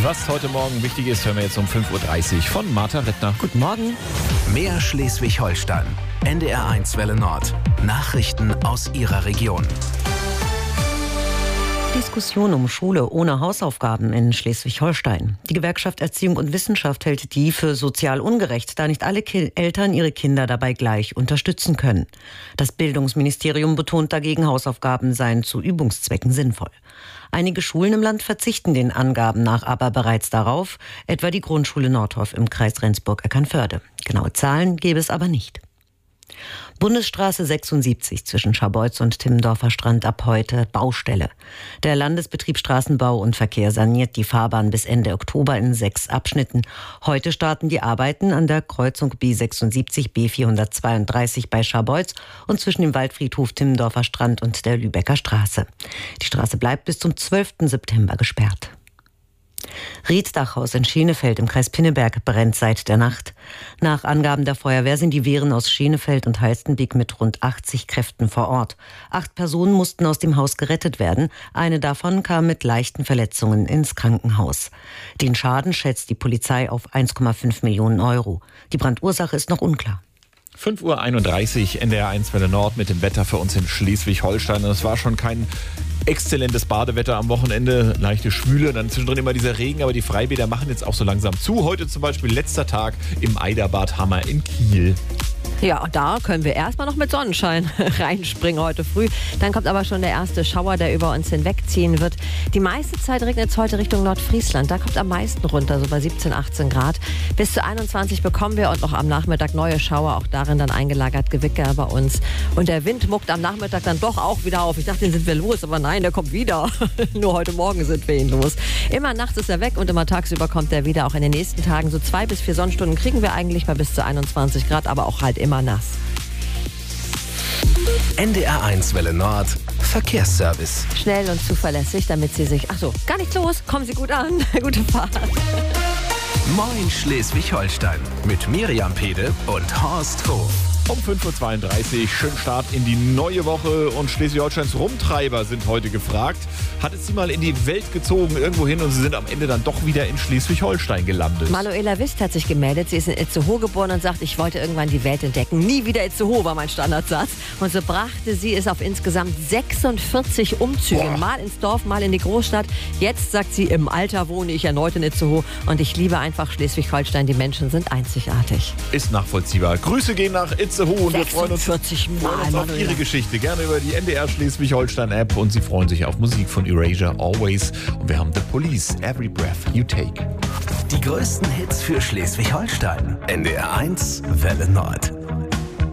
Was heute Morgen wichtig ist, hören wir jetzt um 5.30 Uhr von Martha Rittner. Guten Morgen. Mehr Schleswig-Holstein. NDR1 Welle Nord. Nachrichten aus Ihrer Region. Diskussion um Schule ohne Hausaufgaben in Schleswig-Holstein. Die Gewerkschaft Erziehung und Wissenschaft hält die für sozial ungerecht, da nicht alle Eltern ihre Kinder dabei gleich unterstützen können. Das Bildungsministerium betont dagegen, Hausaufgaben seien zu Übungszwecken sinnvoll. Einige Schulen im Land verzichten den Angaben nach aber bereits darauf, etwa die Grundschule Nordhoff im Kreis Rendsburg-Eckernförde. Genaue Zahlen gäbe es aber nicht. Bundesstraße 76 zwischen Scharbeutz und Timmendorfer Strand ab heute Baustelle. Der Landesbetrieb Straßenbau und Verkehr saniert die Fahrbahn bis Ende Oktober in 6 Abschnitten. Heute starten die Arbeiten an der Kreuzung B76 B432 bei Scharbeutz und zwischen dem Waldfriedhof Timmendorfer Strand und der Lübecker Straße. Die Straße bleibt bis zum 12. September gesperrt. Riedsdachhaus in Schenefeld im Kreis Pinneberg brennt seit der Nacht. Nach Angaben der Feuerwehr sind die Wehren aus Schenefeld und Halstenbek mit rund 80 Kräften vor Ort. 8 Personen mussten aus dem Haus gerettet werden. Eine davon kam mit leichten Verletzungen ins Krankenhaus. Den Schaden schätzt die Polizei auf 1,5 Millionen Euro. Die Brandursache ist noch unklar. 5.31 Uhr, NDR1 Welle Nord mit dem Wetter für uns in Schleswig-Holstein. Es war schon kein exzellentes Badewetter am Wochenende, leichte Schwüle, dann zwischendrin immer dieser Regen, aber die Freibäder machen jetzt auch so langsam zu. Heute zum Beispiel letzter Tag im Eiderbad Hammer in Kiel. Ja, und da können wir erstmal noch mit Sonnenschein reinspringen heute früh. Dann kommt aber schon der erste Schauer, der über uns hinwegziehen wird. Die meiste Zeit regnet es heute Richtung Nordfriesland. Da kommt am meisten runter, so bei 17, 18 Grad. Bis zu 21 bekommen wir und noch am Nachmittag neue Schauer. Auch darin dann eingelagert Gewitter bei uns. Und der Wind muckt am Nachmittag dann doch auch wieder auf. Ich dachte, den sind wir los, aber nein, der kommt wieder. Nur heute Morgen sind wir ihn los. Immer nachts ist er weg und immer tagsüber kommt er wieder. Auch in den nächsten Tagen so 2 bis 4 Sonnenstunden kriegen wir eigentlich bei bis zu 21 Grad, aber auch halt immer nass. NDR1 Welle Nord. Verkehrsservice. Schnell und zuverlässig, damit Sie sich... Ach so, gar nichts los. Kommen Sie gut an. Gute Fahrt. Moin Schleswig-Holstein. Mit Miriam Pede und Horst Hof. Um 5.32 Uhr, schönen Start in die neue Woche und Schleswig-Holsteins Rumtreiber sind heute gefragt. Hat es sie mal in die Welt gezogen, irgendwo hin und sie sind am Ende dann doch wieder in Schleswig-Holstein gelandet? Manuela Wist hat sich gemeldet. Sie ist in Itzehoe geboren und sagt, ich wollte irgendwann die Welt entdecken. Nie wieder Itzehoe war mein Standardsatz. Und so brachte sie es auf insgesamt 46 Umzüge. Boah. Mal ins Dorf, mal in die Großstadt. Jetzt sagt sie, im Alter wohne ich erneut in Itzehoe und ich liebe einfach Schleswig-Holstein. Die Menschen sind einzigartig. Ist nachvollziehbar. Grüße gehen nach Itzehoe und wir freuen uns auf Ihre Geschichte. Gerne über die NDR Schleswig-Holstein-App und Sie freuen sich auf Musik von Erasure Always. Und wir haben The Police, Every Breath You Take. Die größten Hits für Schleswig-Holstein. NDR1 Welle Nord.